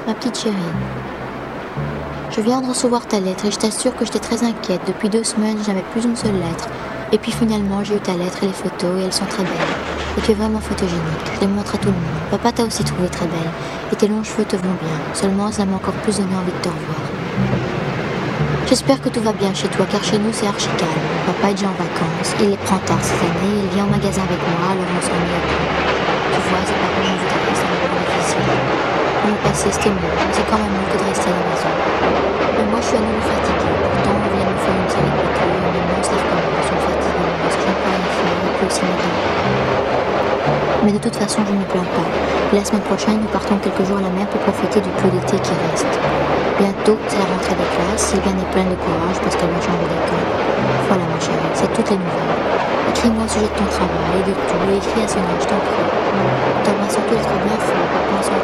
Ma petite chérie, je viens de recevoir ta lettre et je t'assure que j'étais très inquiète. Depuis 2 semaines, je n'avais plus une seule lettre. Et puis finalement, j'ai eu ta lettre et les photos et elles sont très belles. Et tu es vraiment photogénique. Je les montre à tout le monde. Papa t'a aussi trouvé très belle. Et tes longs cheveux te vont bien. Seulement, ça m'a encore plus donné envie de te revoir. J'espère que tout va bien chez toi, car chez nous, c'est archi calme. Papa est déjà en vacances. Il les prend tard cette année. Il vient au magasin avec moi, alors on s'ennuie un peu. Tu vois, c'est pas comme on voudrait, c'est un peu difficile. Pour le passé, c'était mieux, mais c'est quand même mieux que de rester à la maison. Mais moi, je suis à nouveau fatiguée. Pourtant, on vient de nous faire une série de piqûres, et maintenant, ça recommence. On fatigue, parce que je n'ai pas rien faire, et puis aussi mes dents. Mais de toute façon, je ne me plains pas. Et la semaine prochaine, nous partons quelques jours à la mer pour profiter du peu d'été qui reste. Bientôt, c'est la rentrée des classes. Sylviane est pleine de courage parce qu'elle va changer d'école. Voilà, ma chérie, c'est toutes les nouvelles. Écris-moi au sujet de ton travail, de tout, et écris à Sonia, je t'en prie. T'embrasse surtout, elle sera bien fort. Papa en